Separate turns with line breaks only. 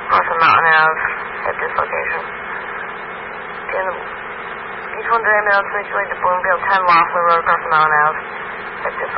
across the mountain Ave at this location. East 1 ambulance, situate to Bloomfield 10 Laughlin Road across the mountain Ave at this